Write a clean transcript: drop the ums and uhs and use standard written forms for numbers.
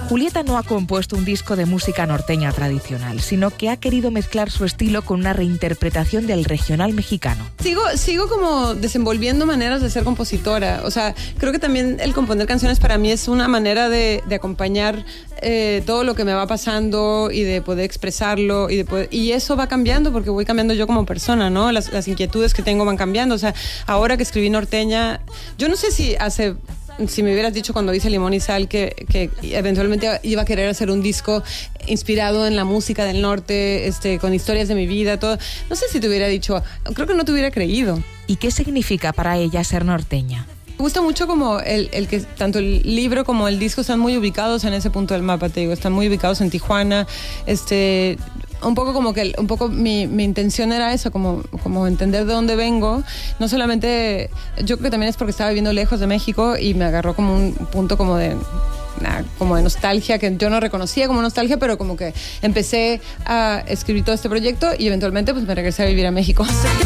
Julieta no ha compuesto un disco de música norteña tradicional, sino que ha querido mezclar su estilo con una reinterpretación del regional mexicano. Sigo como desenvolviendo maneras de ser compositora. O sea, creo que también el componer canciones para mí es una manera de acompañar todo lo que me va pasando y de poder expresarlo y eso va cambiando porque voy cambiando yo como persona, ¿no? Las inquietudes que tengo van cambiando. O sea, ahora que escribí Norteña, yo no sé si me hubieras dicho cuando hice Limón y Sal que eventualmente iba a querer hacer un disco inspirado en la música del norte, con historias de mi vida, todo. No sé si te hubiera dicho, creo que no te hubiera creído. ¿Y qué significa para ella ser norteña? Me gusta mucho como el que tanto el libro como el disco están muy ubicados en ese punto del mapa, te digo, están muy ubicados en Tijuana, un poco como que mi intención era eso, como entender de dónde vengo. No solamente, yo creo que también es porque estaba viviendo lejos de México y me agarró como un punto como de nostalgia que yo no reconocía como nostalgia, pero como que empecé a escribir todo este proyecto y eventualmente pues me regresé a vivir a México.